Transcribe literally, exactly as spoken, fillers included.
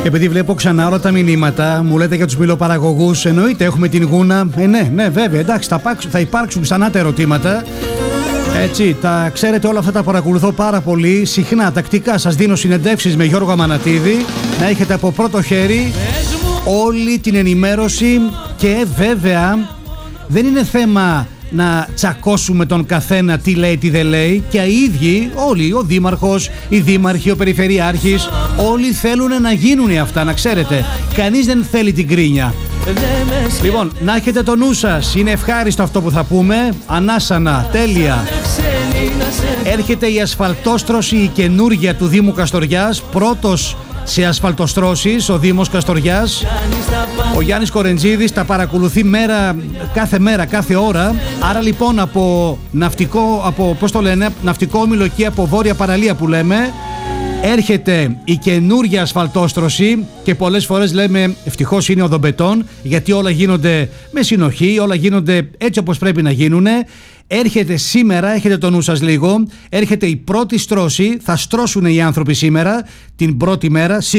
Επειδή βλέπω ξανά όλα τα μηνύματα, μου λέτε για τους μυλοπαραγωγούς. Εννοείται, έχουμε την γούνα. Ε, ναι, ναι, βέβαια, εντάξει, θα υπάρξουν, θα υπάρξουν ξανά τα ερωτήματα. Έτσι, τα ξέρετε όλα αυτά, τα παρακολουθώ πάρα πολύ. Συχνά, τακτικά σας δίνω συνεντεύξεις με Γιώργο Αμανατίδη. Να έχετε από πρώτο χέρι όλη την ενημέρωση. Και βέβαια, δεν είναι θέμα να τσακώσουμε τον καθένα τι λέει, τι δεν λέει. Και οι ίδιοι, όλοι, ο δήμαρχος, οι δήμαρχοι, ο περιφερειάρχης, όλοι θέλουν να γίνουν αυτά, να ξέρετε. Κανείς δεν θέλει την κρίνια. Λοιπόν, να έχετε το νου σας. Είναι ευχάριστο αυτό που θα πούμε. Ανάσανα, τέλεια. Έρχεται η ασφαλτόστρωση η καινούργια του Δήμου Καστοριάς. Πρώτος σε ασφαλτοστρώσεις ο Δήμος Καστοριάς. Ο Γιάννης Κορεντζίδης τα παρακολουθεί μέρα, κάθε μέρα, κάθε ώρα. Άρα λοιπόν από ναυτικό, από, πώς το λένε, ναυτικό όμιλο εκεί, από βόρεια παραλία που λέμε, έρχεται η καινούργια ασφαλτόστρωση και πολλές φορές λέμε ευτυχώς είναι οδομπετόν, γιατί όλα γίνονται με συνοχή, όλα γίνονται έτσι όπως πρέπει να γίνουνε. Έρχεται σήμερα, έχετε το νου σας λίγο, έρχεται η πρώτη στρώση, θα στρώσουν οι άνθρωποι σήμερα την πρώτη μέρα.